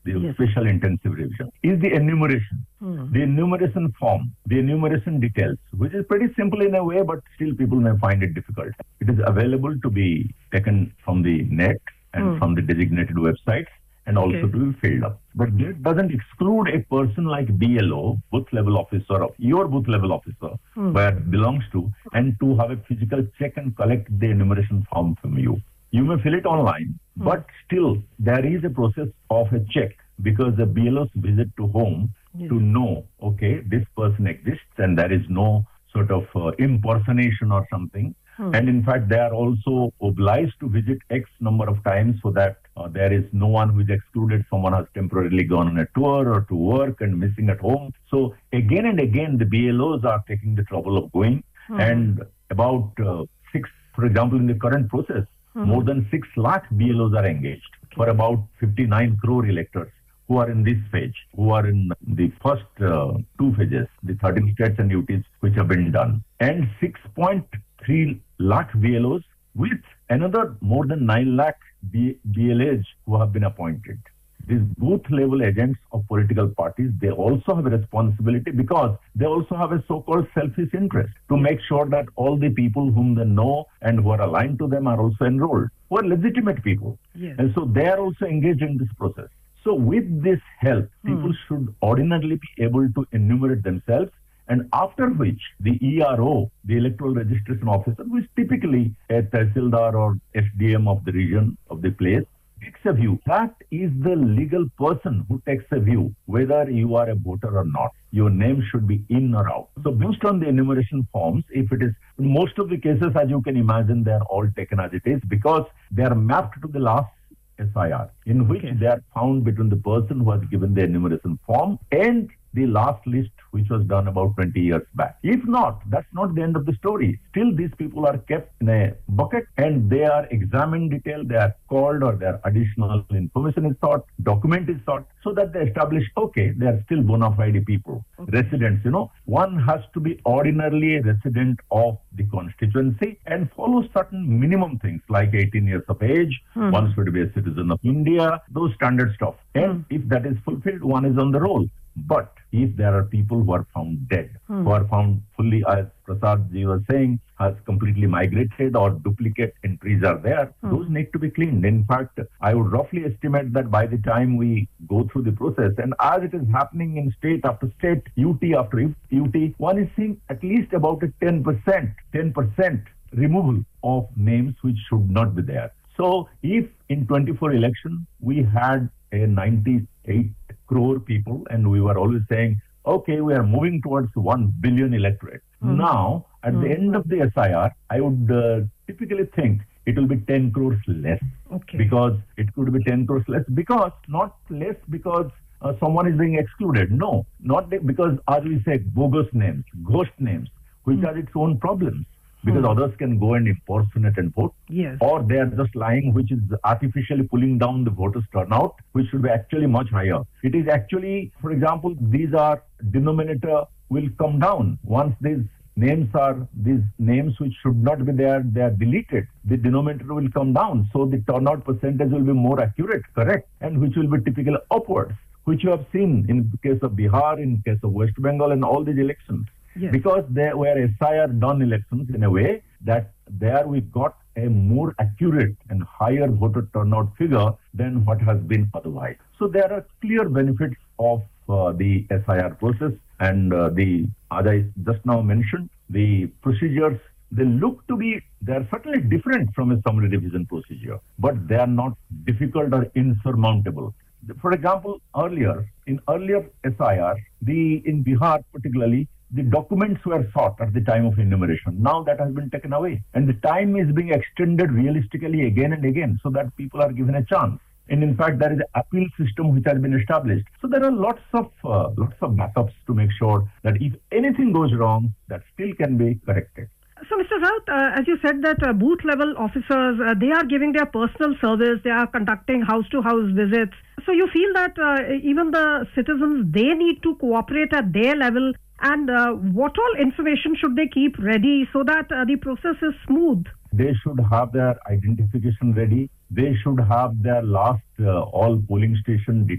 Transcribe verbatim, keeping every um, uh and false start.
the Yes. special intensive revision, is the enumeration. Hmm. The enumeration form, the enumeration details, which is pretty simple in a way, but still people may find it difficult. It is available to be taken from the net and Hmm. from the designated websites and also Okay. to be filled up. But that doesn't exclude a person like B L O, booth level officer, of your booth level officer, Hmm. where it belongs to, and to have a physical check and collect the enumeration form from you. You may fill it online, Hmm. but still there is a process of a check because the B L O's visit to home Yes. to know, okay, this person exists and there is no sort of uh, impersonation or something. Hmm. And in fact, they are also obliged to visit X number of times so that uh, there is no one who is excluded. Someone has temporarily gone on a tour or to work and missing at home. So again and again, the B L Os are taking the trouble of going. Hmm. And about uh, six, for example, in the current process, Hmm. more than six lakh B L Os are engaged for about fifty-nine crore electors who are in this phase, who are in the first uh, two phases, the thirteen states and U Ts which have been done. And six point three lakh B L Os with another more than nine lakh B- BLAs who have been appointed. These booth level agents of political parties, they also have a responsibility because they also have a so-called selfish interest to make sure that all the people whom they know and who are aligned to them are also enrolled, who are legitimate people. Yes. And so they are also engaged in this process. So with this help, people should ordinarily be able to enumerate themselves, and after which the E R O, the electoral registration officer, who is typically a Tehsildar or S D M of the region of the place, takes a view. That is the legal person who takes a view whether you are a voter or not. Your name should be in or out. So based on the enumeration forms, if it is, most of the cases, as you can imagine, they are all taken as it is because they are mapped to the last S I R, in which Okay. they are found between the person who has given the enumeration form and the last list which was done about twenty years back. If not, that's not the end of the story. Still, these people are kept in a bucket and they are examined detail, they are called or their additional information is sought, document is sought, so that they establish, okay, they are still bona fide people, Okay. residents, you know. One has to be ordinarily a resident of the constituency and follow certain minimum things like eighteen years of age, Hmm. one should be a citizen of India, those standard stuff. And if that is fulfilled, one is on the roll. But if there are people who are found dead, Hmm. who are found fully, as Prasad ji was saying, has completely migrated or duplicate entries are there, Hmm. those need to be cleaned. In fact, I would roughly estimate that by the time we go through the process, and as it is happening in state after state, U T after U T, one is seeing at least about a ten percent, ten percent removal of names which should not be there. So if in twenty-four election we had a ninety-eight crore people and we were always saying, okay, we are moving towards one billion electorate. Mhm. Now, at the Mhm. end of the S I R, I would uh, typically think it will be ten crores less Okay. because it could be ten crores less because not less because uh, someone is being excluded. No, not be- because, as we say, bogus names, ghost names, which Hmm. are its own problems because Hmm. others can go and impersonate and vote, Yes. or they are just lying, which is artificially pulling down the voters' turnout, which should be actually much higher. It is actually, for example, these are denominator will come down once these names are these names which should not be there, they are deleted. The denominator will come down, so the turnout percentage will be more accurate, correct, and which will be typically upwards, which you have seen in the case of Bihar, in case of West Bengal, and all these elections. Yes. Because they were S I R done elections in a way that there we got a more accurate and higher voter turnout figure than what has been otherwise. So there are clear benefits of uh, the S I R process, and uh, the, as I just now mentioned, the procedures, they look to be, they are certainly different from a summary revision procedure, but they are not difficult or insurmountable. For example, earlier, in earlier S I R, the in Bihar particularly, the documents were sought at the time of enumeration. Now that has been taken away. And the time is being extended realistically again and again so that people are given a chance. And in fact, there is an appeal system which has been established. So there are lots of uh, lots of backups to make sure that if anything goes wrong, that still can be corrected. So, Mister Raut, uh, as you said that uh, booth-level officers, uh, they are giving their personal service, they are conducting house-to-house visits. So you feel that uh, even the citizens, they need to cooperate at their level, and uh, what all information should they keep ready so that uh, the process is smooth? They should have their identification ready. They should have their last uh, all polling station details